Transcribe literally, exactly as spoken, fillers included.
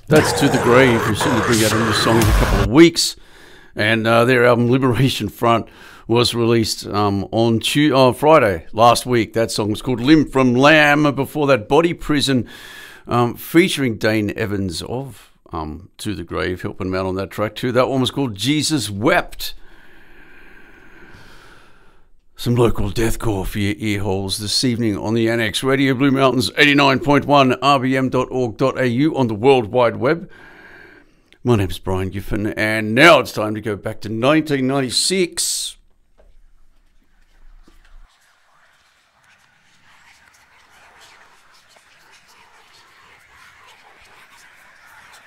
That's To The Grave. We'll certainly bring out a new song in a couple of weeks. And uh, their album Liberation Front was released um, on Tuesday, oh, Friday last week. That song was called Limb from Lamb. Before that, Body Prison, um, featuring Dane Evans of um, To The Grave, helping him out on that track too. That one was called Jesus Wept. Some local deathcore for your ear holes this evening on the Annex Radio Blue Mountains eighty-nine point one, r b m dot org dot a u on the World Wide Web. My name's Brian Giffen, and now it's time to go back to nineteen ninety-six.